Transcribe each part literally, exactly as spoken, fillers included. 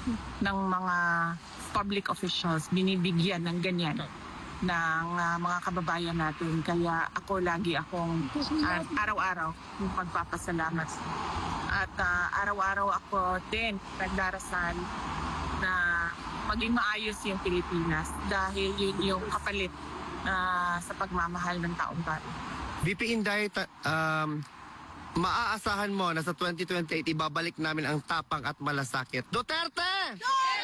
ng mga public officials binibigyan ng ganyan ng uh, mga kababayan natin. Kaya ako lagi akong uh, araw-araw yung pagpapasalamat. At uh, araw-araw ako din nagdarasal na maging maayos yung Pilipinas dahil yun yung kapalit uh, sa pagmamahal ng taong bayan. V P Inday, ta- um, maaasahan mo na sa twenty twenty-eight ibabalik namin ang tapang at malasakit. Duterte!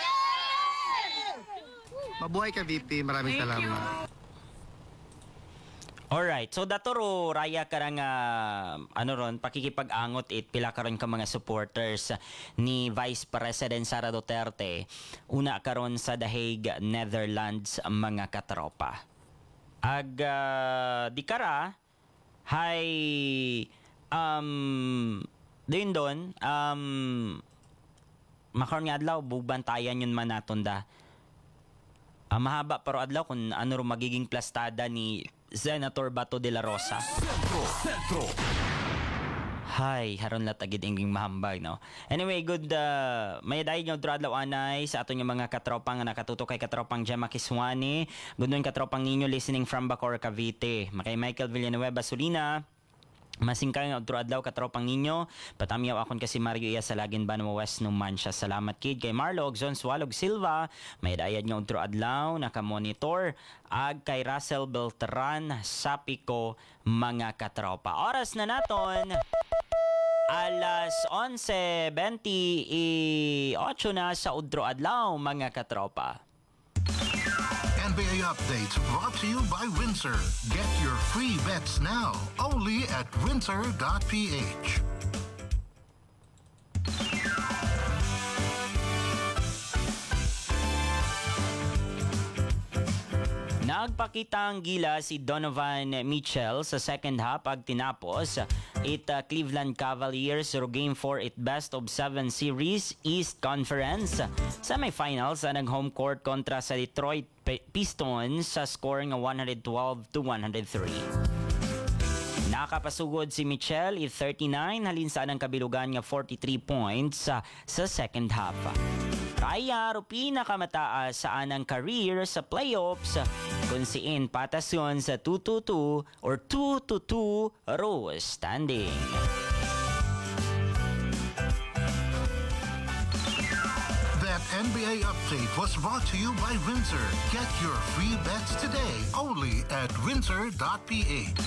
Mabuhay ka, V P. Maraming Thank salamat. you. Alright, so datoro raya ka nga ano ron pakikipag-angot it pila karon ka mga supporters ni Vice President Sara Duterte una karon sa The Hague, Netherlands mga katropa. Ag uh, di kara hay um din don um makaron nga adlaw bubantayan yun man naton da. Uh, mahaba pero adlaw kung ano ro magiging plastada ni Senator Bato de la Rosa. Sentro, Sentro. Hay, haron la tagid inging mahambay, no? Anyway, good uh, may dayon yung adlaw anay sa aton yung mga katropang nga nakatutok kay katropang Gemma Kiswani. Good noon katropang ninyo listening from Bacoor, Cavite. Makay Michael Villanueva Solina. Masingkang outro adlaw katropang ninyo. Patamiyaw akon kasi Mario iya sa lagin Banwa West Numancia. Salamat kid kay Marlo Ogzon Swalog Silva. May dayad nga outro adlaw naka-monitor ag kay Russell Beltran Sapico mga katropa. Oras na naton alas onse twenty-eight na sa udro adlaw mga katropa. N B A updates brought to you by Windsor. Get your free bets now, only at windsor dot p h. Nagpakita ang gila si Donovan Mitchell sa second half pag tinapos it uh, Cleveland Cavaliers sa Game four it best of seven series East Conference semifinals sa nag-home court kontra sa Detroit Pistons sa score nga one twelve to one oh three. Nakapasugod si Mitchell i thirty-nine halin sa ng kabilugan nga forty-three points sa, sa second half. Kaya ro pinakamataas sa anang career sa playoffs kung siin patas yun sa two to two or two to two row standing. That N B A update was brought to you by Windsor. Get your free bets today, only at windsor dot p h.